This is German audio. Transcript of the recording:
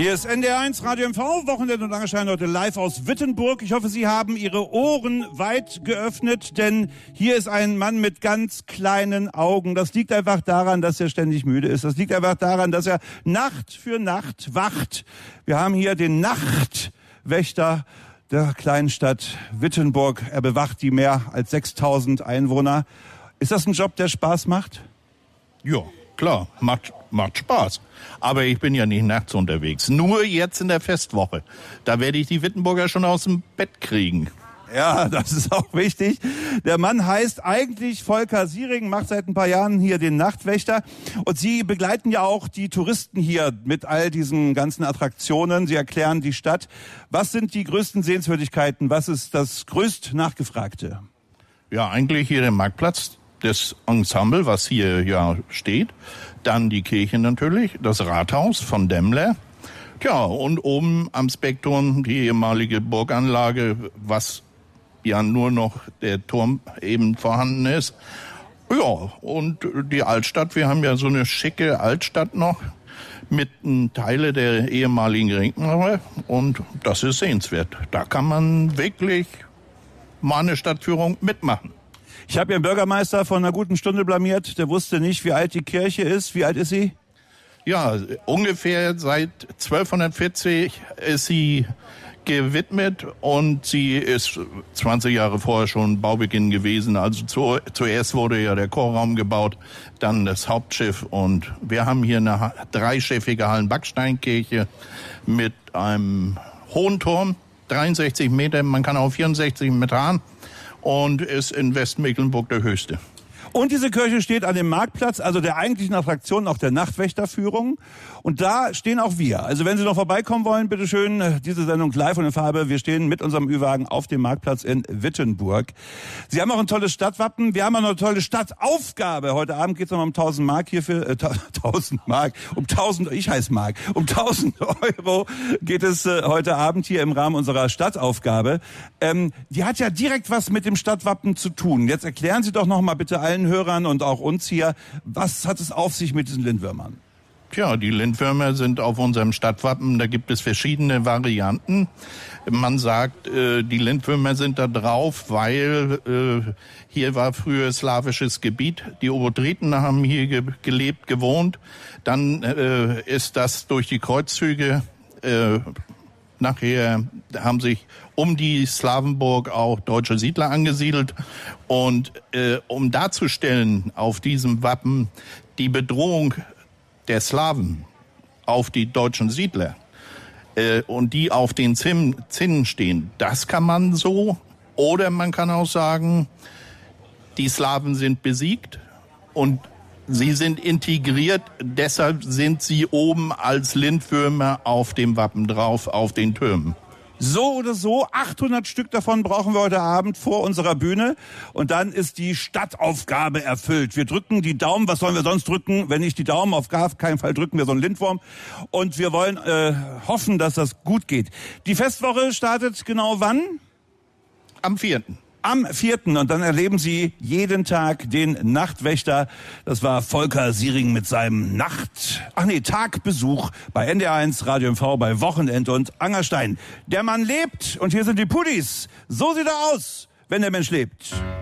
Hier ist NDR1 Radio MV, Wochenende und Angelstein heute live aus Wittenburg. Ich hoffe, Sie haben Ihre Ohren weit geöffnet, denn hier ist ein Mann mit ganz kleinen Augen. Das liegt einfach daran, dass er ständig müde ist. Das liegt einfach daran, dass er Nacht für Nacht wacht. Wir haben hier den Nachtwächter der kleinen Stadt Wittenburg. Er bewacht die mehr als 6.000 Einwohner. Ist das ein Job, der Spaß macht? Ja, klar, macht Spaß. Aber ich bin ja nicht nachts unterwegs. Nur jetzt in der Festwoche. Da werde ich die Wittenburger schon aus dem Bett kriegen. Ja, das ist auch wichtig. Der Mann heißt eigentlich Volker Siering, macht seit ein paar Jahren hier den Nachtwächter. Und Sie begleiten ja auch die Touristen hier mit all diesen ganzen Attraktionen. Sie erklären die Stadt. Was sind die größten Sehenswürdigkeiten? Was ist das größt Nachgefragte? Ja, eigentlich hier der Marktplatz, das Ensemble, was hier ja steht. Dann die Kirche natürlich, das Rathaus von Demmler. Tja, und oben am Speckturm die ehemalige Burganlage, was ja nur noch der Turm eben vorhanden ist. Ja, und die Altstadt, wir haben ja so eine schicke Altstadt noch mit Teile der ehemaligen Ringmauer und das ist sehenswert. Da kann man wirklich mal eine Stadtführung mitmachen. Ich habe Ihren Bürgermeister vor einer guten Stunde blamiert. Der wusste nicht, wie alt die Kirche ist. Wie alt ist sie? Ja, ungefähr seit 1240 ist sie gewidmet und sie ist 20 Jahre vorher schon Baubeginn gewesen. Also zuerst wurde ja der Chorraum gebaut, dann das Hauptschiff und wir haben hier eine dreischiffige Hallenbacksteinkirche mit einem hohen Turm, 63 Meter, man kann auch 64 Meter haben. Und ist in Westmecklenburg der höchste. Und diese Kirche steht an dem Marktplatz, also der eigentlichen Attraktion, auch der Nachtwächterführung. Und da stehen auch wir. Also wenn Sie noch vorbeikommen wollen, bitteschön, diese Sendung live und in Farbe. Wir stehen mit unserem Ü-Wagen auf dem Marktplatz in Wittenburg. Sie haben auch ein tolles Stadtwappen. Wir haben auch noch eine tolle Stadtaufgabe. Heute Abend geht es noch um 1.000 Mark hier für 1.000 Mark. Um 1.000, ich heiße Mark. Um 1.000 Euro geht es heute Abend hier im Rahmen unserer Stadtaufgabe. Die hat ja direkt was mit dem Stadtwappen zu tun. Jetzt erklären Sie doch noch mal bitte allen Hörern und auch uns hier, was hat es auf sich mit diesen Lindwürmern? Tja, die Lindwürmer sind auf unserem Stadtwappen, da gibt es verschiedene Varianten. Man sagt, die Lindwürmer sind da drauf, weil hier war früher slawisches Gebiet. Die Obotriten haben hier gelebt, gewohnt. Dann ist das durch die Kreuzzüge nachher haben sich um die Slawenburg auch deutsche Siedler angesiedelt. Und um darzustellen auf diesem Wappen die Bedrohung der Slawen auf die deutschen Siedler und die auf den Zinnen stehen, das kann man so. Oder man kann auch sagen, die Slawen sind besiegt und sie sind integriert, deshalb sind sie oben als Lindwürmer auf dem Wappen drauf, auf den Türmen. So oder so, 800 Stück davon brauchen wir heute Abend vor unserer Bühne. Und dann ist die Stadtaufgabe erfüllt. Wir drücken die Daumen. Was sollen wir sonst drücken, wenn nicht die Daumen? Auf gar keinen Fall drücken wir so einen Lindwurm. Und wir wollen hoffen, dass das gut geht. Die Festwoche startet genau wann? Am 4. Am 4. Und dann erleben Sie jeden Tag den Nachtwächter. Das war Volker Siering mit seinem Tagbesuch bei NDR1 Radio MV bei Wochenend und Angerstein. Der Mann lebt und hier sind die Pudis. So sieht er aus, wenn der Mensch lebt.